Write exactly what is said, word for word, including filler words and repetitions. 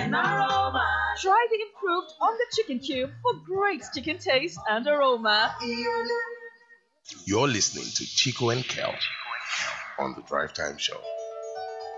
and aroma. Try the improved on the chicken cube for great chicken taste and aroma. You're listening to Chico and Kel on the Drive Time Show.